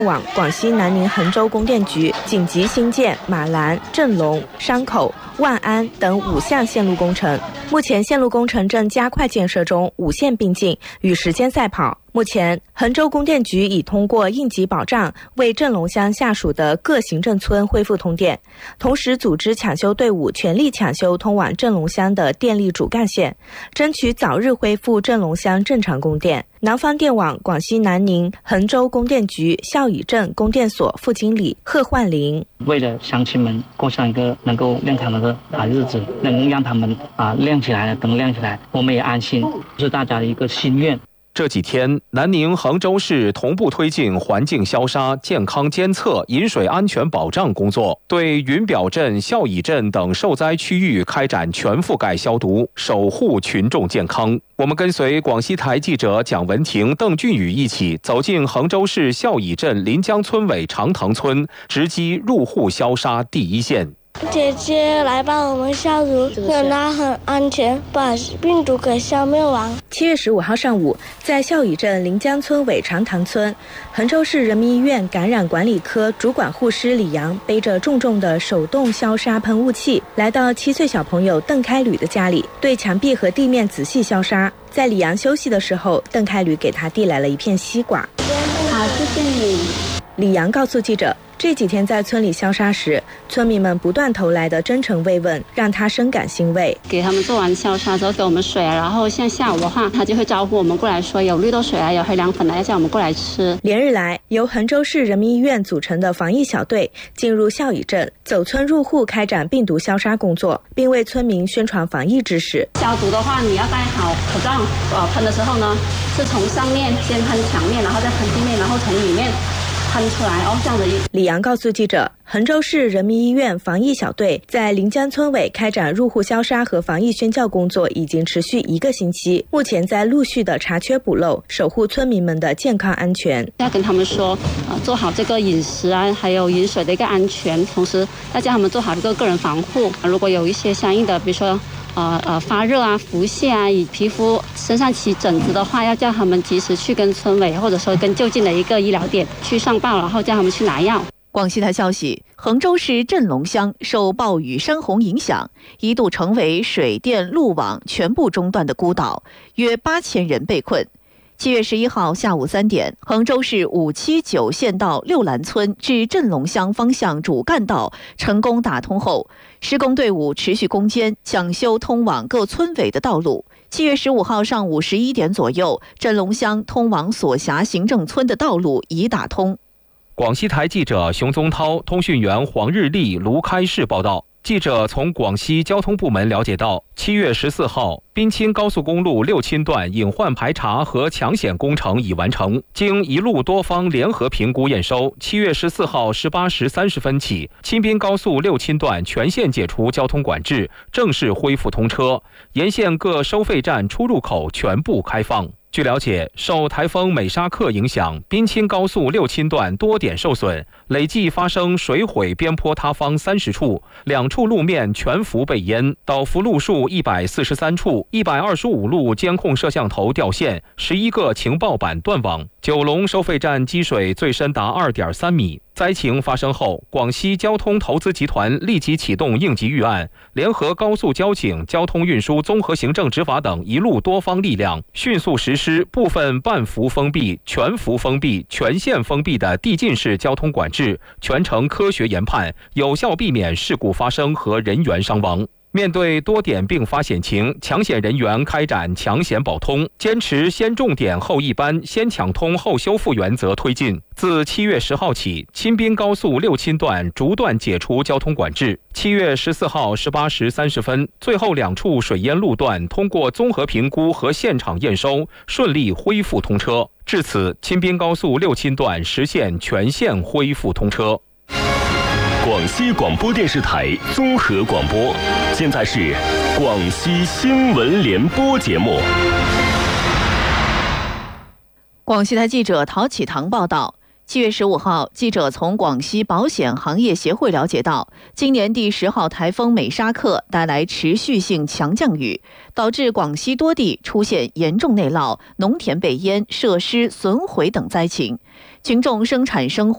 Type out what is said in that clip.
往广西南宁衡州供电局紧急新建马兰、镇龙、山口、万安等5项线路工程。目前线路工程正加快建设中，5线并进，与时间赛跑。目前，衡州供电局已通过应急保障为镇龙乡下属的各行政村恢复通电，同时组织抢修队伍全力抢修通往镇龙乡的电力主干线，争取早日恢复镇龙乡正常供电。南方电网广西南宁衡州供电局孝乙镇供电所副经理贺焕林： 为了乡亲们过上一个能够亮堂的日子，能让他们亮起来了，灯亮起来，我们也安心，是大家的一个心愿。 这几天，南宁、衡州市同步推进环境消杀、健康监测、饮水安全保障工作，对云表镇、孝乙镇等受灾区域开展全覆盖消毒，守护群众健康。我们跟随广西台记者蒋文婷、邓俊宇一起走进衡州市孝乙镇临江村委长塘村，直击入户消杀第一线。 姐姐来帮我们消毒，让它很安全，把病毒给消灭完。 7月15号上午，在孝乙镇临江村委长塘村，衡州市人民医院感染管理科主管护师李阳背着重重的手动消杀喷雾器，来到7岁小朋友邓开吕的家里，对墙壁和地面仔细消杀。在李阳休息的时候，邓开吕给他递来了一片西瓜。 好，谢谢你。 李阳告诉记者，这几天在村里消杀时，村民们不断投来的真诚慰问，让他深感欣慰。 给他们做完消杀之后，给我们水，然后像下午的话，他就会招呼我们过来说有绿豆水啊，有黑凉粉啊，要叫我们过来吃。 连日来，由衡州市人民医院组成的防疫小队进入孝乙镇，走村入户开展病毒消杀工作，并为村民宣传防疫知识。 消毒的话，你要戴好口罩，喷的时候呢，是从上面先喷墙面，然后再喷地面，然后从里面喷出来这样的。 李阳告诉记者，衡州市人民医院防疫小队在临江村委开展入户消杀和防疫宣教工作已经持续1个星期，目前在陆续的查缺补漏，守护村民们的健康安全。 要跟他们说，做好这个饮食啊，还有饮水的一个安全，同时要叫他们做好这个个人防护。如果有一些相应的，比如说发热啊、腹泻啊，以皮肤身上起疹子的话，要叫他们及时去跟村委或者说跟就近的一个医疗点去上报，然后叫他们去拿药。 广西台消息，衡州市镇龙乡受暴雨山洪影响，一度成为水电路网全部中断的孤岛，约8000人被困。7月11号下午3点，衡州市579县道六兰村至镇龙乡方向主干道成功打通后，施工队伍持续攻坚，抢修通往各村委的道路。7月15号上午11点左右，镇龙乡通往所辖行政村的道路已打通。 广西台记者熊宗涛、通讯员黄日丽、卢开市报道。记者从广西交通部门了解到，7月14号，滨清高速公路6亲段隐患排查和抢险工程已完成，经一路多方联合评估验收，7月14号18时30分起，钦滨高速6亲段全线解除交通管制，正式恢复通车，沿线各收费站出入口全部开放。据了解，受台风美沙克影响，滨清高速6亲段多点受损，累计发生水毁边坡塌方30处，2处路面全幅被淹，倒伏路数143处，125路监控摄像头掉线，11个情报板断网。九龙收费站积水最深达2.3米。灾情发生后，广西交通投资集团立即启动应急预案，联合高速交警、交通运输综合行政执法等一路多方力量，迅速实施部分半幅封闭、全幅封闭、全线封闭的递进式交通管制，全程科学研判，有效避免事故发生和人员伤亡。面对多点并发险情，抢险人员开展抢险保通，坚持先重点后一般、先抢通后修复原则推进。自7月10号起，钦滨高速6亲段逐段解除交通管制。7月14号18时30分，最后2处水淹路段通过综合评估和现场验收，顺利恢复通车。至此，钦滨高速6亲段实现全线恢复通车。 广西广播电视台综合广播，现在是广西新闻联播节目。 广西台记者陶启堂报道。7月15号，记者从广西保险行业协会了解到，今年第10号台风美沙克带来持续性强降雨，导致广西多地出现严重内涝、农田被淹、设施损毁等灾情。 群众生产生活